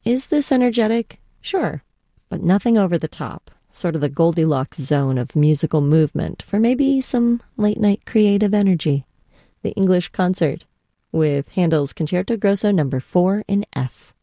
Is this energetic? Sure, but nothing over the top. Sort of the Goldilocks zone of musical movement for maybe some late-night creative energy. The English Concert with Handel's Concerto Grosso No. 4 in F.